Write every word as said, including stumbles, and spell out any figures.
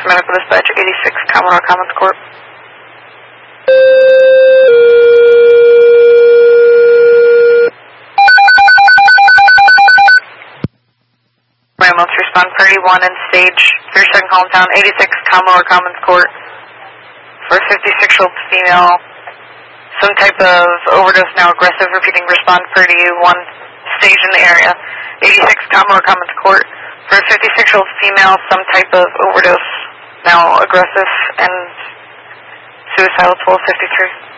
Medical Dispatch eighty-six Commodore Commons Court. Ambulance respond priority one and stage thirty-second call in town, eighty-six Commodore Commons Court for a fifty-six-year-old female. Some type of overdose, now aggressive, repeating respond priority one stage in the area, eighty-six Commodore Commons Court for a fifty-six-year-old female, some type of overdose, now aggressive and suicidal, twelve fifty-three.